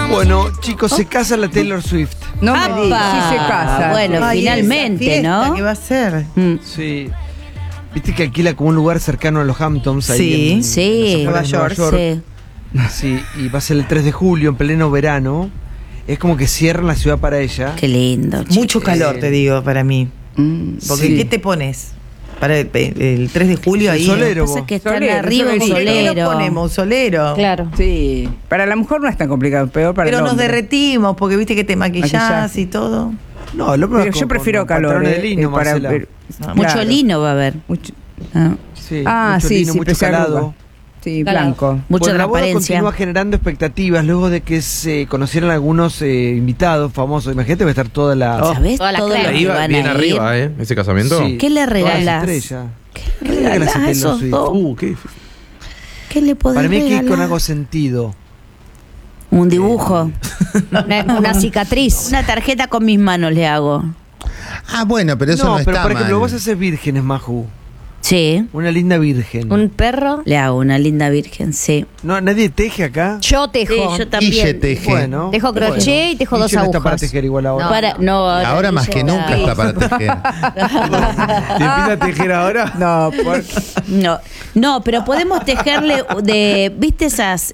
Bueno, chicos, se casa la Taylor Swift. No me digas, sí se casa. Bueno, Ay, finalmente, esa fiesta, ¿no? ¿Qué va a ser? Sí. Viste que alquila como un lugar cercano a los Hamptons. Ahí Sí. en Sí, las afueras de Nueva York. Sí. Sí, y va a ser el 3 de julio, en pleno verano. Es como que cierran la ciudad para ella. Qué lindo. Mucho calor, te digo, para mí. Porque Sí. ¿qué te pones? Para el 3 de julio ahí. Solero. Lo que pasa es que están Solero, arriba un solero. ¿Qué nos solero. ponemos? Solero. Claro. Sí. Para la mujer no es tan complicado, peor para Pero el nos hombre. derretimos porque viste que te maquillás Maquillaje. y todo. No, lo Pero yo prefiero calor. de lino, para Marcela. ver. Mucho Claro. lino va a haber. Mucho- Ah, Sí, sí, lino, sí, mucho pese a calado. arruga. Sí, Calado. blanco. mucha Bueno, la boda transparencia. continúa generando expectativas luego de que se conocieran algunos invitados famosos. Imagínate, va a estar toda la... ¿Sabés Toda la todo lo crema. que Ahí va van bien a ir? arriba, ese casamiento. Sí, ¿Qué le todas las regalás? estrellas. ¿Qué le le regalás a regalás a Taylor esos Swift? dos? Qué ¿Qué le podés Para mí hay que ir con regalar? algo sentido. Un dibujo. Una cicatriz. Una tarjeta con mis manos le hago. Ah, bueno, pero eso no, pero está por ejemplo, mal. vos haces vírgenes, Maju. Sí. Una linda virgen. Un perro. Le hago una linda virgen, sí. No, nadie teje acá. Yo tejo. Sí, yo Guille también. teje. Bueno. Tejo crochet y tejo Guille dos no está para agujas. tejer igual ahora. Ahora más que nunca está para tejer. ¿Te empieza a tejer ahora? No, No, pero podemos tejerle de, ¿viste esas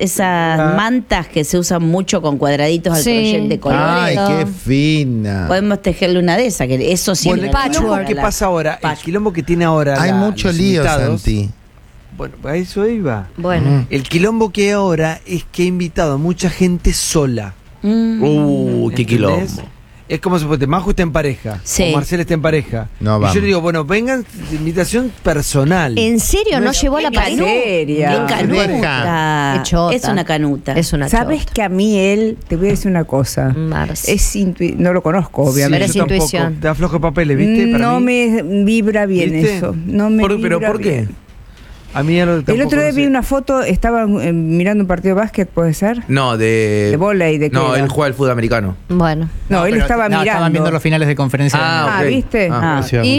mantas que se usan mucho con cuadraditos al Sí. crochet de colores? Ay, qué fina. Podemos tejerle una de esas, que eso sí. Bueno, el quilombo que pasa ahora, el quilombo que tiene ahora Hay mucho los lío, invitados, Santi. Bueno, a eso iba. Bueno. El quilombo que hay ahora es que he invitado a mucha gente sola. Qué ¿Entendés? quilombo. Es como si fuese Majo está en pareja, Sí. o Marcela está en pareja. No, y vamos. yo le digo, bueno, vengan, invitación personal. ¿En serio no llevó la qué pareja? seria. Qué canuta. Qué chota. Es una canuta. Es una ¿Sabes chota. que a mí él, te voy a decir una cosa, Marce. no lo conozco, obviamente. Pero es yo tampoco. intuición. Te da flojo de papeles, ¿viste? Para No mí. me vibra bien ¿Viste? eso. No me ¿Pero vibra por qué? bien. A mí ya lo El tampoco otro día no vi sé. una foto, estaba mirando un partido de básquet, ¿puede ser? No, De vóley, ¿de qué No, era? él juega al fútbol americano. Bueno. No, él pero- estaba mirando. Estaban viendo los finales de conferencia. Ah, ok. ¿viste? Ah,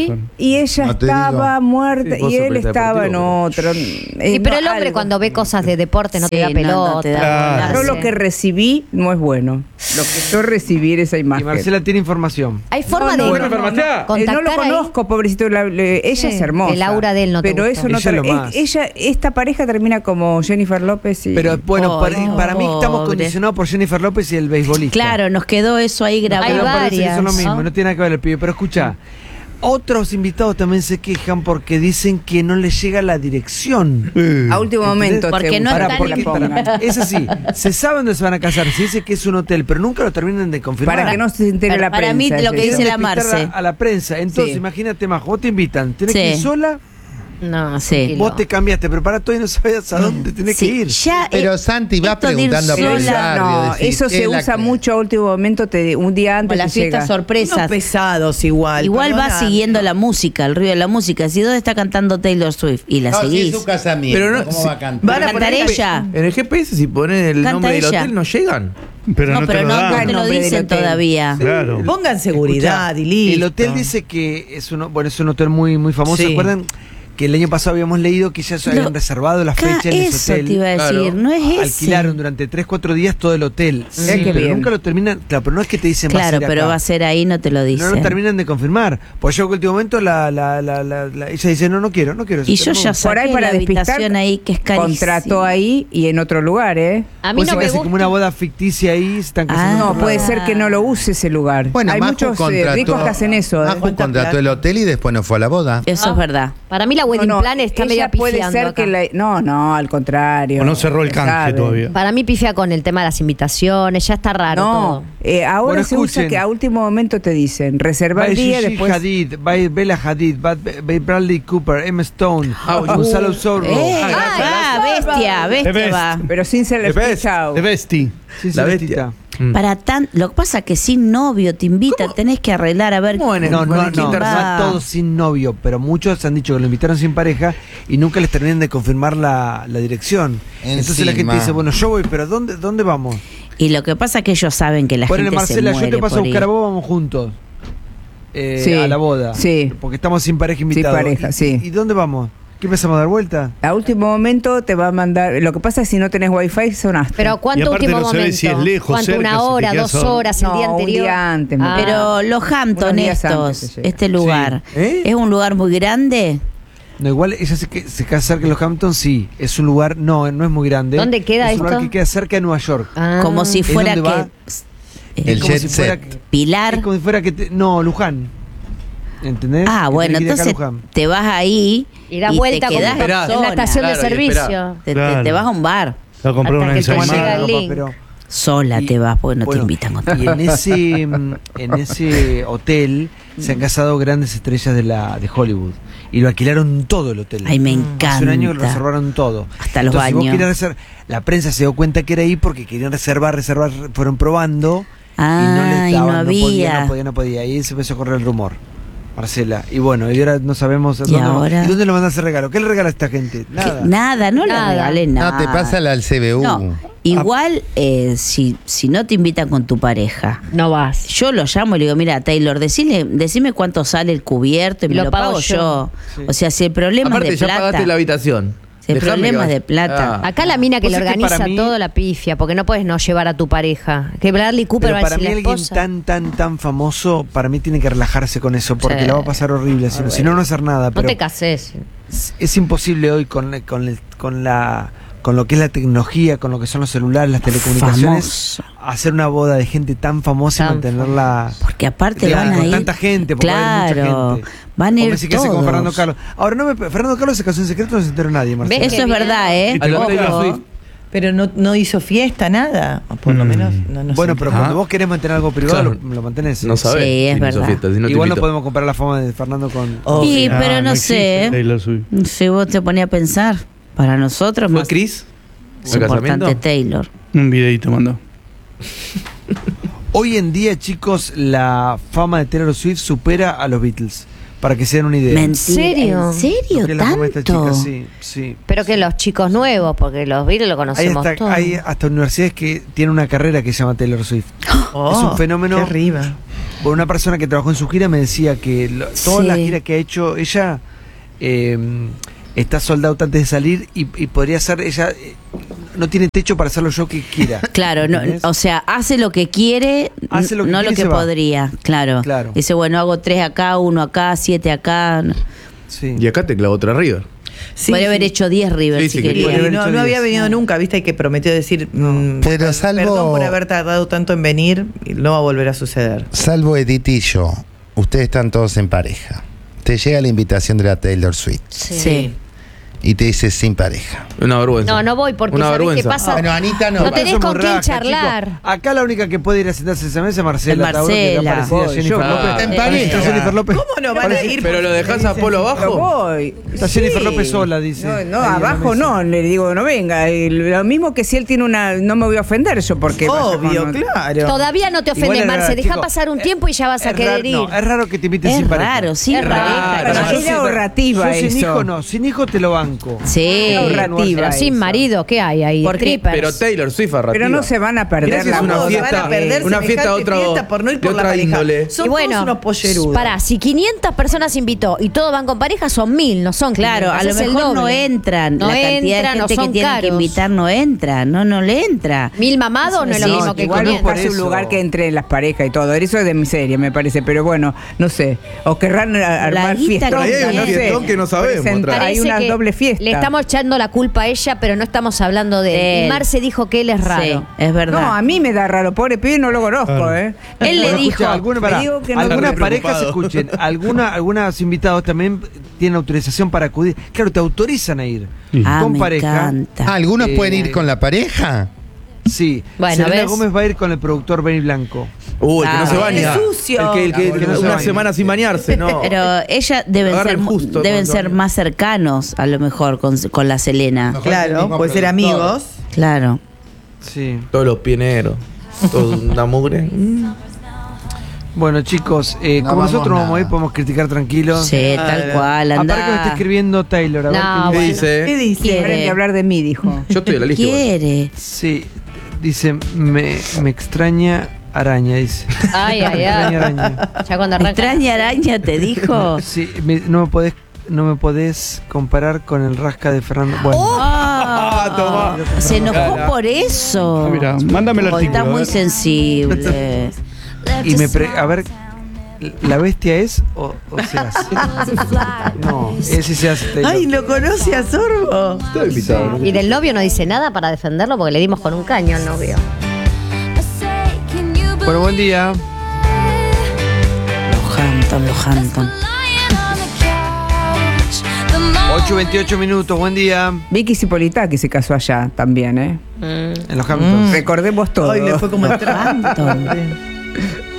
Y ella No te estaba muerta Sí, vos y él sos estaba en deportivo, otro. Sí, pero el hombre cuando ve cosas de deporte no te Sí, da no, pelota. no te da Claro. Yo lo que recibí no es bueno. Lo que yo recibí era esa Y imagen. Marcela tiene información. Hay forma No, de no, no contactar no lo ahí? conozco, pobrecito. Ella Sí, es hermosa. el aura de él no te Pero gustó. eso no Ella es lo tra- más. esta pareja termina como Jennifer López y. Pero bueno, Oh, para mí estamos pobre. condicionados por Jennifer López y el beisbolista. Claro, nos quedó eso ahí grabado. Hay Pero parece que son lo varias, mismo, ¿no? no tiene nada que ver el pibe. Pero escucha, otros invitados también se quejan porque dicen que no les llega la dirección. a último momento. Porque según no para están que ni- la pongan. Es así, se sabe dónde se van a casar, se dice que es un hotel, pero nunca lo terminan de confirmar. Para que no se entere la Para prensa. mí, lo que es dice eso. la Marce. A la prensa. Entonces, Sí. imagínate, Majo, vos te invitan, tenés Sí. que ir sola, No, Sí. vos te cambiaste, pero para todavía no sabes a dónde tenés que ir. Ya, Pero Santi va esto de ir preguntando por el sola, barrio. No, decís, eso se ¿qué la usa que- mucho a último momento, un día con antes las te fiestas llega. sorpresas. Unos pesados igual. Igual va perdona. siguiendo la música, el ruido de la música. Si dónde está cantando Taylor Swift y la No, si seguís. es su casamiento, Pero no- ¿cómo si- va a cantar? Van a cantar ella. En el GPS, si pones el Canta nombre del ella. hotel, no llegan. Pero No, no, pero te lo no, dan. no te lo nombre del dicen hotel. todavía. Claro. Pongan seguridad Escuchá, y listo. el hotel dice que es un hotel muy, muy famoso. Sí. ¿Se acuerdan? Que el año pasado habíamos leído que ya se habían reservado las fechas en ese Eso hotel. te iba a decir, Claro. no es ese. Alquilaron durante 3-4 días todo el hotel. Sí, qué pero bien. nunca lo terminan. Claro, pero no es que te dicen Claro, va a ser pero acá. va a ser ahí, no te lo No dicen. lo terminan de confirmar. Pues yo en el último momento ella dice, no quiero. Y yo ya Por ahí saqué para la despistar, habitación ahí, que es carísimo. contrató ahí y en otro lugar, ¿eh? A mí Pues no se me hace gusta. como una boda ficticia ahí, se están casando. en No, otro puede lado. ser que no lo use ese lugar. Bueno, Hay Maju muchos contrató- ricos que hacen eso. ¿eh? Maju contrató el hotel y después no fue a la boda. Eso es verdad. Para mí la wedding No, plan está ella media puede pifiando ser acá. que no, al contrario. O no cerró el Se canje sabe. todavía. Para mí pifia con el tema de las invitaciones, ya está raro No, todo. ahora Bueno, se usa escuchen. que a último momento te dicen, reserva Va el día, Gigi después... Hadid, va Bella Hadid, va Bradley Cooper, Emma Stone, Gonzalo Zorro. Bestia The best. va. Pero sin ser The best. chao. De Besti. Sí, La Celestita. Lo que pasa es que sin novio te invita, tenés que arreglar a ver. ¿Cómo en el- No, con no, el no, Kinder va. no todos sin novio, pero muchos han dicho que lo invitaron sin pareja y nunca les terminan de confirmar la dirección. Entonces la gente Encima. dice, bueno, yo voy, pero ¿dónde vamos? Y lo que pasa es que ellos saben que la Ponele, gente Marcela, se yo muere te paso a por buscar a ir. vos, vamos juntos. Sí, A la boda. sí. Porque estamos sin pareja invitada. pareja, sí. ¿Y dónde vamos? ¿Qué empezamos a dar vuelta? A último momento te va a mandar. Lo que pasa es que si no tenés wifi, sonaste. Pero Y ¿cuánto aparte último no sabés momento? si es lejos, ¿Cuánto? cerca, ¿Una si te hora, quedas 2 horas, el No, día un anterior? día antes, me parece. Pero los Hampton Unos días estos, antes se llega. este lugar, ¿Eh? ¿es un lugar muy grande? No, igual ella se queda cerca de los Hamptons, sí. Es un lugar, no es muy grande. ¿Dónde queda es un lugar esto? que queda cerca de Nueva York. Ah. Como si ¿Es fuera donde que... va? El Es como jet si fuera set. que- Pilar. Es como si fuera que... no, Luján. ¿Entendés? Ah, Que bueno, tenés que ir acá a entonces Luján. te vas ahí Y das vuelta te como quedás esperás. en la estación Claro, de y servicio. esperás. te Claro. vas a un bar. Va a comprar Hasta una que te ensaimada. llega el Ropa, link. pero- Sola y- te vas porque no bueno, te invitan con tu Y en ese hotel se han casado grandes estrellas de Hollywood. Y lo alquilaron todo el hotel. Ay, me Hace un año que lo encanta. reservaron todo. Hasta los Entonces, si vos baños. querías la prensa se dio cuenta que era ahí porque querían reservar, fueron probando Ah, y no les y no daban, había. no podía. Y ahí se empezó a correr el rumor. Marcela. Y bueno, y ahora no sabemos ¿Y ahora? ¿y dónde lo mandan ese regalo? ¿Qué le regala a esta gente? ¿Qué? Nada. Nada, no le Nada. regales nada. No, te pásala al CBU. No, igual si no te invitan con tu pareja, No vas. yo lo llamo y le digo, mira, Taylor, decime cuánto sale el cubierto y me lo pago yo. Sí. O sea, si el problema Aparte, es de ya pagaste plata, la habitación. si el Dejame problema que es de vaya. plata. Ah. Acá la mina que Vos le sabés que organiza para mí- todo la pifia, porque no puedes no llevar a tu pareja. Que Bradley Cooper Pero va a para decir mí la alguien esposa. tan famoso, para mí tiene que relajarse con eso, porque Sí. la va a pasar horrible, si no hacer nada. No Pero te cases. es imposible hoy con lo que es la tecnología, con lo que son los celulares, las telecomunicaciones, Famoso. hacer una boda de gente tan famosa y Tan mantenerla Porque aparte Claro, van a con ir... tanta gente, porque va a haber mucha claro, gente. van a O ir Messi que hace como todos. Fernando Carlos. Ahora, Fernando Carlos se casó en secreto, no se enteró nadie, Marcelo. ¿Ves? Eso es verdad, ¿eh? A lo Ojo. Taylor Swift. Pero no hizo fiesta, nada. O por lo menos no Bueno, sé. pero Ah. cuando vos querés mantener algo privado, Claro. lo mantenés. No sabes. Sí, es si no hizo verdad. fiesta, si no te Igual no invitó. podemos comparar la fama de Fernando con... Obvio. Sí, Ah, pero no existe sé. Taylor Swift. Si vos te ponías a pensar, para nosotros ¿Fue más Chris? es ¿El importante casamiento? Taylor. Un videito mandó. Hoy en día, chicos, la fama de Taylor Swift supera a los Beatles. Para que se den una idea. Mentira. serio? ¿En serio? Lo que es la fama de esta ¿Tanto? chica, sí, sí. Pero que los chicos nuevos, porque los Beatles lo Hay conocemos todos. hay hasta universidades que tienen una carrera que se llama Taylor Swift. Oh, es un fenómeno. qué arriba. Por una persona que trabajó en su gira me decía que todas Sí. las giras que ha hecho ella está soldado antes de salir y podría ser ella no tiene techo para hacer lo yo que quiera. Claro, no, ¿Entendés? o sea, hace lo que quiere, Hace lo que no quiere lo y que se va. podría. Claro. Claro. Dice, bueno, hago 3 acá, 1 acá, 7 acá. Sí. Y acá te clavó otra River. Sí, Podría haber sí. hecho 10 River Sí, si sí, que quería. podría haber No, hecho no había 10. venido nunca, viste, y que prometió decir, Pero salvo- perdón por haber tardado tanto en venir, y no va a volver a suceder. Salvo Edith y yo, ustedes están todos en pareja. Te llega la invitación de la Taylor Swift Sí. y te dice sin pareja. Una vergüenza. No, no voy porque Una ¿sabés qué vergüenza. pasa? Bueno, Anita no. No tenés Somos con quién rajas, charlar. chicos. Acá la única que puede ir a sentarse esa mesa es Marcela. Es Tauro, que está Marcela. parecida a Voy, Jennifer yo- López. Está en Está pareja. Jennifer López. ¿Cómo no van a ir? Pero lo dejás a Polo Pero abajo. voy. Está Jennifer López sola, dice. No, Ahí en la abajo mesa. no, le digo, no venga. Y lo mismo que si él tiene una. No me voy a ofender yo porque. vaya Obvio, con- claro. Todavía no te Igual ofendes, es Marce. raro, Deja chicos. pasar un tiempo y ya vas a Es querer raro, ir. no, es raro que te inviten Es sin pareja. raro, sí, Es raro. raro. Para Yo mí sin- es ahorrativa yo sin eso. hijo no, sin hijo te lo banco. Sí. ahorrativa. Pero sin eso. marido, ¿qué hay ahí? Porque- Strippers. Pero Taylor Swift arrativa. Pero no se van a perder Mirá si la es una boda. fiesta- Van a perder una fiesta semejante otra- fiesta por no ir de por la otra pareja. índole. Son Y bueno, todos unos pollerudos. pará, si 500 personas invitó y todos van con pareja, son 1000, no son Claro, 500, a lo es el mejor no doble. entran. No la cantidad entran, de no gente que son tienen que caros. invitar no entra. No le entra. 1000 mamados no es lo Sí, mismo que igual no 500. por Es un eso. lugar que entre las parejas y todo. Eso es de miseria, me parece. Pero bueno, no sé. O querrán armar guita fiestas. que Ahí hay un no sé. fiestón que no sabemos, Presenta- atrás. Hay Parece una que doble fiesta. Le estamos echando la culpa a ella, pero no estamos hablando de él. De Y él. Marce dijo que él es raro. Sí, es verdad. No, a mí me da raro. Pobre pibe, no lo conozco, Claro. ¿eh? Él le Bueno, dijo. escucha, Me digo que no- algunas Está parejas, preocupado. escuchen, algunos invitados también tienen autorización para acudir. Claro, te autorizan a ir. Ah, con me pareja. encanta. Ah, ¿algunos Eh, pueden ir con la pareja? Sí. Bueno, Selena ¿ves? Gómez va a ir con el productor Benny Blanco. Uy, que no se Ah, baña. ¡qué sucio! El que Que no se una baña. semana sin bañarse, no. Pero ella Agarren justo deben cuando ser bañan. más cercanos, a lo mejor, con la Selena. Claro, puede ser amigos. Claro. Sí. Todos los pioneros. Toda una mugre. Bueno, chicos, No como vamos nosotros vamos a ir, nada. podemos criticar tranquilos. Sí, tal cual. Aparte que me está Anda. escribiendo Taylor. A ver No, qué ¿Qué bueno. dice? ¿Qué dice? ¿Quiere? Paren de hablar de mí, dijo. Yo estoy en la lista. igual. Quiere. Sí, dice, me extraña araña, dice. Ay, ay, Me extraña ay. araña. Ya cuando arranca. Extraña araña te dijo. Sí, no me podés no me podés comparar con el rasca de Fernando. Bueno, Se enojó por eso. Mira, mándame el Oh, artículo. está muy sensible. y a ver, ¿la bestia es o se hace? No, ese se hace. Taylor. Ay, ¿lo conoce a Sorbo? Está invitado, ¿no? Y del novio no dice nada para defenderlo porque le dimos con un caño al novio. Bueno, buen día. Los Hampton. 8:28 minutos, buen día. Vicky Cipolita, que se casó allá también, ¿eh? En los Hamptons. Recordemos todo. Ay, le fue como el Hampton.